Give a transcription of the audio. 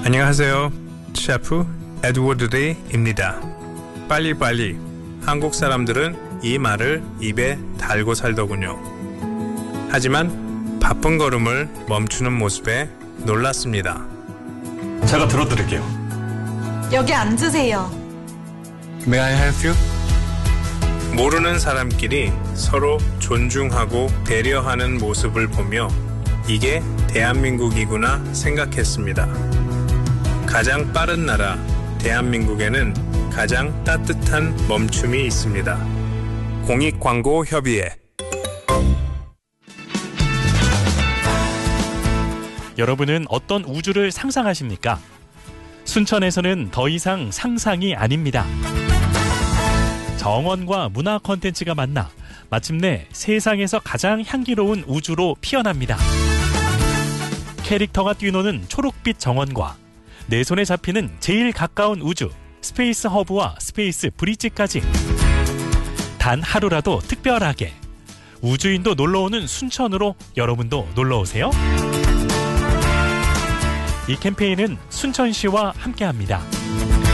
안녕하세요. 셰프 에드워드 레이입니다. 빨리빨리. 한국 사람들은 이 말을 입에 달고 살더군요. 하지만 바쁜 걸음을 멈추는 모습에 놀랐습니다. 제가 들어드릴게요. 여기 앉으세요. May I help you? 모르는 사람끼리 서로 존중하고 배려하는 모습을 보며 이게 대한민국이구나 생각했습니다. 가장 빠른 나라 대한민국에는 가장 따뜻한 멈춤이 있습니다. 공익광고협의회. 여러분은 어떤 우주를 상상하십니까? 순천에서는 더 이상 상상이 아닙니다. 정원과 문화 콘텐츠가 만나 마침내 세상에서 가장 향기로운 우주로 피어납니다. 캐릭터가 뛰노는 초록빛 정원과 내 손에 잡히는 제일 가까운 우주 스페이스 허브와 스페이스 브릿지까지 단 하루라도 특별하게 우주인도 놀러오는 순천으로 여러분도 놀러오세요. 이 캠페인은 순천시와 함께합니다.